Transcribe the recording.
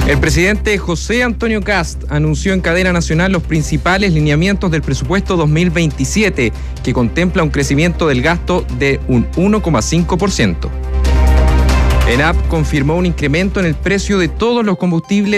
El presidente José Antonio Kast anunció en cadena nacional los principales lineamientos del presupuesto 2027, que contempla un crecimiento del gasto de un 1,5%. ENAP confirmó un incremento en el precio de todos los combustibles